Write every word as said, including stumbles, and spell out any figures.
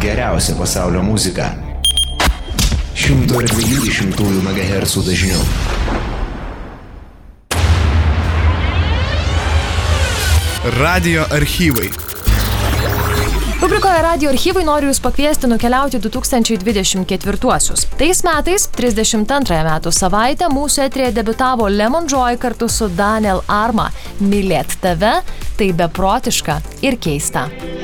geriausią pasaulio muziką. šimto dviejų šimtųjų megahercų dažniu. Radio archyvai. Rubrikoje Radio archyvai noriu Jūs pakviesti nukeliauti du tūkstančiai dvidešimt ketvirtuosius. Tais metais, trisdešimt antrąją metų savaitę, mūsų eteryje debiutavo Lemon Joy kartu su Daniel Arma. Mylėt tave, tai beprotiška ir keista.